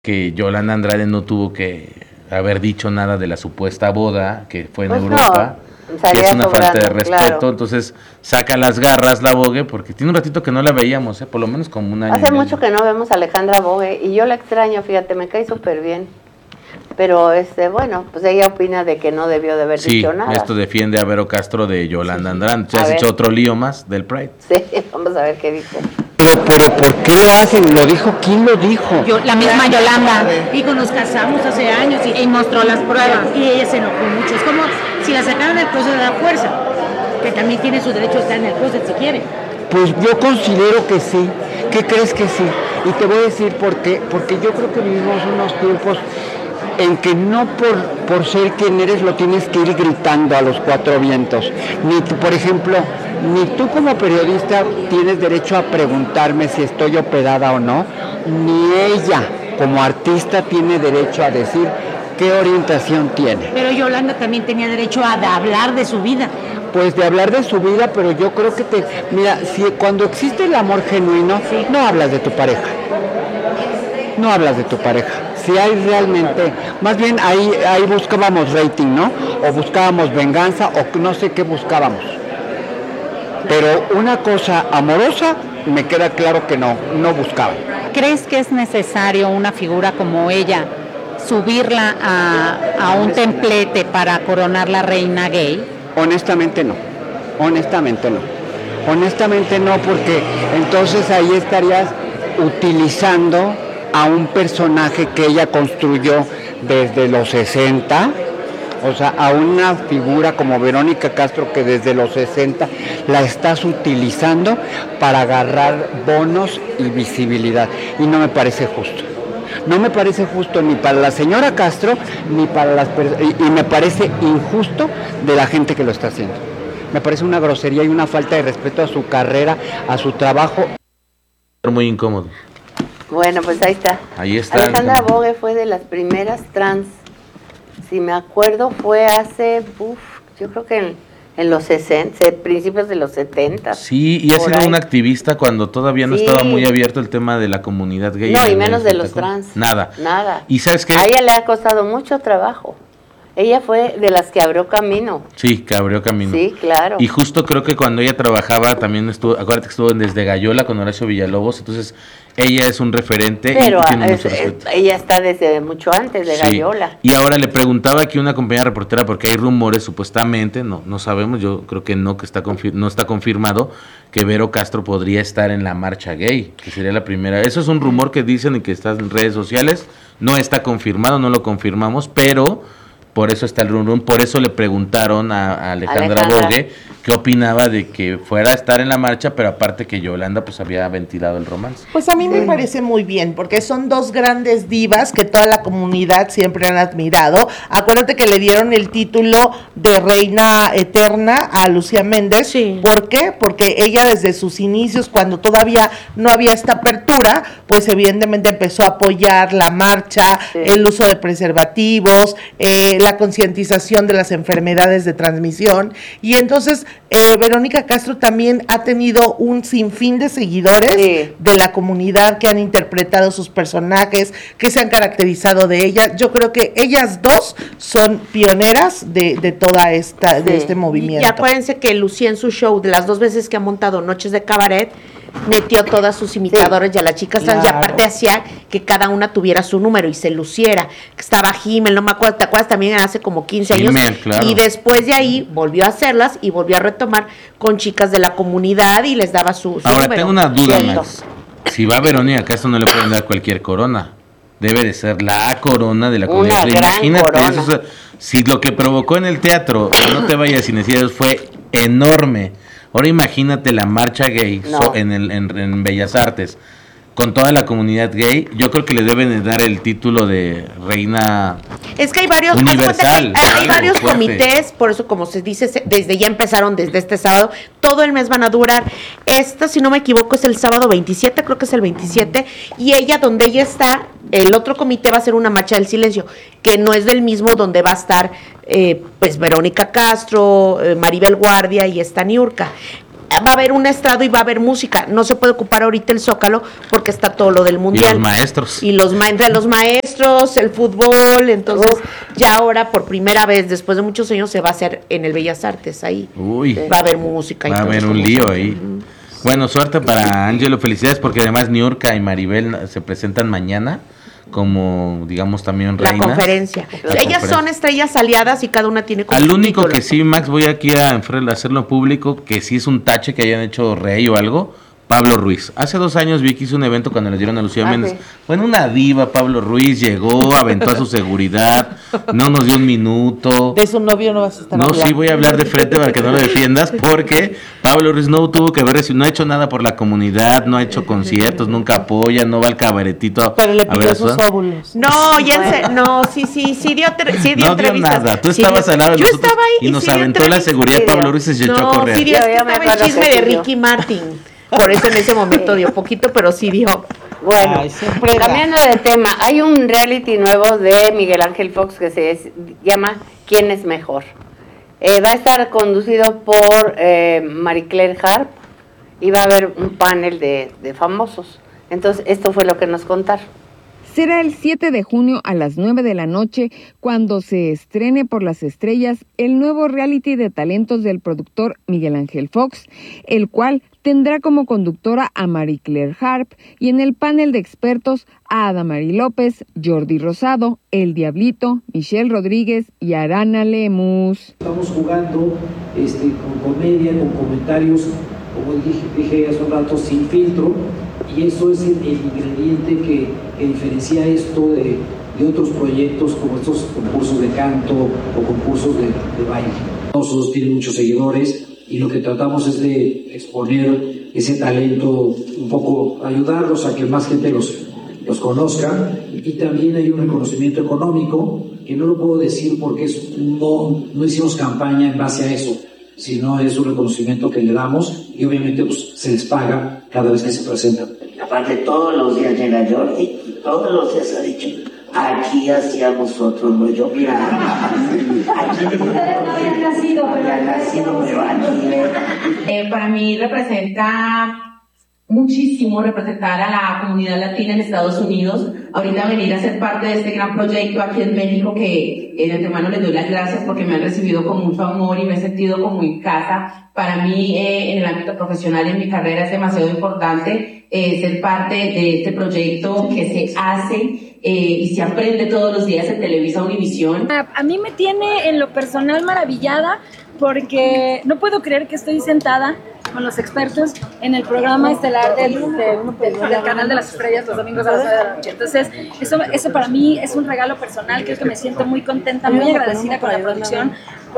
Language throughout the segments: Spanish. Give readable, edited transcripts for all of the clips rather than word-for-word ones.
que Yolanda Andrade no tuvo que haber dicho nada de la supuesta boda que fue en Pues Europa, no, que es una falta de respeto, claro. Entonces saca las garras la Vogue, porque tiene un ratito que no la veíamos, por lo menos como un año. Hace mucho que no vemos a Alejandra Vogue y yo la extraño, fíjate, me cae súper bien. Pero bueno, pues ella opina de que no debió de haber dicho nada. Esto defiende a Vero Castro de Yolanda Andrade. ¿Ya has hecho otro lío más del Pride? Sí, vamos a ver qué dice. Pero ¿por qué lo hacen? ¿Lo dijo? ¿Quién lo dijo? La misma Yolanda. Dijo, nos casamos hace años y mostró las pruebas. Y ella se enojó mucho. Es como si la sacaran del closet de la fuerza, que también tiene su derecho a estar en el closet si quiere. Pues yo considero que sí. ¿Qué crees que sí? Y te voy a decir por qué. Porque yo creo que vivimos unos tiempos en que no por ser quien eres lo tienes que ir gritando a los cuatro vientos. Ni tú, por ejemplo, ni tú como periodista tienes derecho a preguntarme si estoy operada o no, ni ella como artista tiene derecho a decir qué orientación tiene. Pero Yolanda también tenía derecho a hablar de su vida. Pues de hablar de su vida, pero yo creo que mira, si cuando existe el amor genuino, no hablas de tu pareja. No hablas de tu pareja. Si hay realmente, más bien ahí buscábamos rating, ¿no? O buscábamos venganza, o no sé qué buscábamos. Pero una cosa amorosa, me queda claro que no buscaban. ¿Crees que es necesario una figura como ella, subirla a un templete para coronar la reina gay? Honestamente no. Honestamente no, porque entonces ahí estarías utilizando a un personaje que ella construyó desde los 60, o sea, a una figura como Verónica Castro que desde los 60 la estás utilizando para agarrar bonos y visibilidad, y no me parece justo. No me parece justo ni para la señora Castro, ni para las personas, y me parece injusto de la gente que lo está haciendo. Me parece una grosería y una falta de respeto a su carrera, a su trabajo. Muy incómodo. Bueno, pues ahí está. Ahí está. Alejandra Vogue fue de las primeras trans. Si me acuerdo, fue hace, yo creo que en los 60, principios de los 70. Sí, y ha sido una activista cuando todavía no estaba muy abierto el tema de la comunidad gay. No, y menos de los trans. Nada. ¿Y sabes qué? A ella le ha costado mucho trabajo. Ella fue de las que abrió camino. Sí, que abrió camino. Sí, claro. Y justo creo que cuando ella trabajaba también acuérdate que estuvo Desde Gallola con Horacio Villalobos, entonces ella es un referente. Pero y tiene mucho respeto. Ella está desde mucho antes de Gallola. Y ahora le preguntaba aquí una compañera reportera, porque hay rumores supuestamente, no sabemos, yo creo que no está confirmado, que Vero Castro podría estar en la marcha gay, que sería la primera. Eso es un rumor que dicen y que está en redes sociales, no está confirmado, no lo confirmamos, pero por eso está el rum, por eso le preguntaron a Alejandra Vogue qué opinaba de que fuera a estar en la marcha, pero aparte que Yolanda pues había ventilado el romance. Pues a mí me parece muy bien, porque son dos grandes divas que toda la comunidad siempre han admirado. Acuérdate que le dieron el título de reina eterna a Lucía Méndez. Sí. ¿Por qué? Porque ella desde sus inicios, cuando todavía no había esta apertura, pues evidentemente empezó a apoyar la marcha, el uso de preservativos, la concientización de las enfermedades de transmisión, y entonces Verónica Castro también ha tenido un sinfín de seguidores de la comunidad que han interpretado sus personajes, que se han caracterizado de ella. Yo creo que ellas dos son pioneras de toda de este movimiento. Y acuérdense que Lucía en su show, de las 2 veces que ha montado Noches de Cabaret, metió a todas sus imitadoras y a las chicas trans, y aparte hacía que cada una tuviera su número y se luciera. Estaba Himmel, no me acuerdo, ¿te acuerdas? También hace como 15 años. Claro. Y después de ahí volvió a hacerlas y volvió a retomar con chicas de la comunidad y les daba su Ahora, número. tengo una duda, Max. Si va Verónica Castro no le pueden dar cualquier corona. Debe de ser la corona de la comunidad. Imagínate, eso, si lo que provocó en el teatro, No te vayas sin decir, fue enorme. Ahora imagínate la marcha gay en Bellas Artes, con toda la comunidad gay. Yo creo que le deben de dar el título de reina Es que hay varios universal. Hay varios comités, por eso como se dice, desde ya empezaron desde este sábado, todo el mes van a durar. Esta, si no me equivoco, es el sábado 27, creo que es el 27, y ella, donde ella está, el otro comité va a hacer una marcha del silencio, que no es del mismo donde va a estar pues Verónica Castro, Maribel Guardia y esta Niurka. va a haber un estrado y va a haber música. No se puede ocupar ahorita el Zócalo porque está todo lo del Mundial. Y los maestros. Y entre los maestros, el fútbol, entonces ya ahora por primera vez, después de muchos años, se va a hacer en el Bellas Artes ahí. Uy. Va a haber música. Va a haber un lío ahí. Bueno, suerte para Ángelo, felicidades, porque además Niurka y Maribel se presentan mañana como, digamos, también La reinas. conferencia. Ellas son estrellas aliadas y cada una tiene como Al su único título. que sí, Max, voy aquí a hacerlo público, que sí es un tache que hayan hecho rey o algo, Pablo Ruiz. Hace 2 años vi que hizo un evento cuando le dieron a Lucía Méndez. Sí. Bueno, una diva, Pablo Ruiz, llegó, aventó a su seguridad, no nos dio un minuto. De su novio no vas a estar No, hablando. sí voy a hablar de frente para que no lo defiendas, porque Pablo Ruiz no tuvo que ver, no ha hecho nada por la comunidad, no ha hecho conciertos, nunca apoya, no va al cabaretito. Pero le a ver pidió a su- sus óvulos. No, no, sí dio No dio entrevistas. nada, tú Sí estabas dio- al lado de Yo nosotros estaba ahí y nos sí dio aventó la entrevistas. seguridad. Sí dio. Pablo Ruiz se echó a No, correr. sí dio, es que Yo ya me estaba el acuerdo chisme que de sí dio. Ricky Martin. Por eso en ese momento dio poquito, pero sí dio. Bueno, Ay, siempre da. cambiando de tema, hay un reality nuevo de Miguel Ángel Fox que llama ¿Quién es mejor? Va a estar conducido por Marie Claire Harp y va a haber un panel de famosos. Entonces, esto fue lo que nos contaron. Será el 7 de junio a las 9 de la noche cuando se estrene por las estrellas el nuevo reality de talentos del productor Miguel Ángel Fox, el cual tendrá como conductora a Marie Claire Harp y en el panel de expertos a Adamari López, Jordi Rosado, El Diablito, Michelle Rodríguez y Arana Lemus. Estamos jugando con comedia, con comentarios, como dije hace un rato, sin filtro, y eso es el ingrediente que diferencia esto de otros proyectos como estos concursos de canto o concursos de baile. Nosotros tienen muchos seguidores y lo que tratamos es de exponer ese talento, un poco ayudarlos a que más gente los conozca, y también hay un reconocimiento económico que no lo puedo decir porque no hicimos campaña en base a eso, sino es un reconocimiento que le damos y obviamente pues, se les paga cada vez que se presentan. Aparte todos los días llega Jordi, todos los días ha dicho, aquí hacíamos otro rollo, mira, aquí había nacido, pero aquí. Para mí representa muchísimo representar a la comunidad latina en Estados Unidos. Ahorita venir a ser parte de este gran proyecto aquí en México, que de antemano les doy las gracias porque me han recibido con mucho amor y me he sentido como en casa. Para mí, en el ámbito profesional, en mi carrera, es demasiado importante ser parte de este proyecto que se hace y se aprende todos los días en Televisa Univisión. A mí me tiene en lo personal maravillada porque no puedo creer que estoy sentada con los expertos en el programa estelar del Canal de las Estrellas los domingos a las 9 de la noche. Entonces, eso para mí es un regalo personal. Creo que me siento muy contenta, muy agradecida con la producción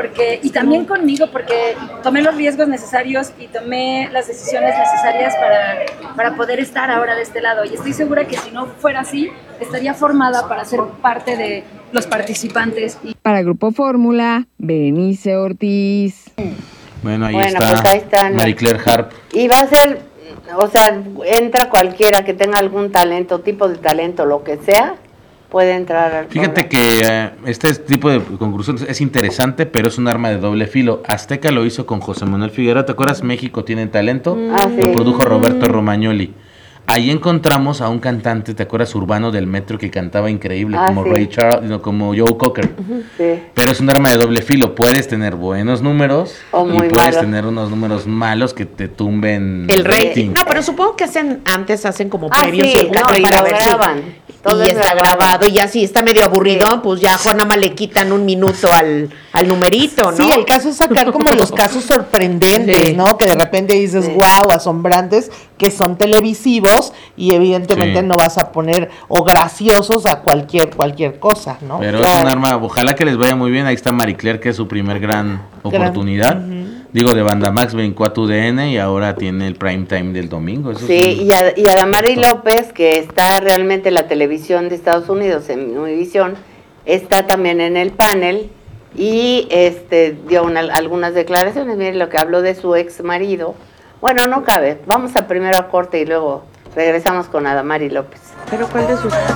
y también conmigo, porque tomé los riesgos necesarios y tomé las decisiones necesarias para poder estar ahora de este lado. Y estoy segura que si no fuera así, estaría formada para ser parte de los participantes. Para Grupo Fórmula, Berenice Ortiz. Bueno, ahí Bueno, pues ahí están. Marie Claire Harp. Y va a ser, o sea, entra cualquiera que tenga algún talento, tipo de talento, lo que sea, puede entrar al Fíjate programa. que este tipo de concursos es interesante, pero es un arma de doble filo. Azteca lo hizo con José Manuel Figueroa, ¿te acuerdas? México tiene talento. Sí. Lo produjo Roberto Romagnoli. Ahí encontramos a un cantante, ¿te acuerdas? Urbano del metro que cantaba increíble, como sí. Ray Charles, no, como Joe Cocker. Sí. Pero es un arma de doble filo. Puedes tener buenos números O y muy puedes malos. tener unos números malos que te tumben El rating. No, pero supongo que hacen como previos sí, el canto y para lo ver si- graban. Todo y es está grabado, y ya si está medio aburrido, pues ya nada más le quitan un minuto al numerito, ¿no? Sí, el caso es sacar como los casos sorprendentes, Sí. ¿no? Que de repente dices, wow, asombrantes, que son televisivos y evidentemente Sí. no vas a poner o graciosos a cualquier cosa, ¿no? Pero es un arma, ojalá que les vaya muy bien. Ahí está Marie Claire, que es su primer gran oportunidad. Digo, de Bandamax brincó a TUDN y ahora tiene el prime time del domingo. Eso Sí, es un- y Adamari López, que está realmente en la televisión de Estados Unidos, en Univisión, está también en el panel y dio algunas declaraciones. Miren lo que habló de su ex marido. Bueno, no cabe. Vamos a primero a corte y luego regresamos con Adamari López. Pero ¿cuál de sus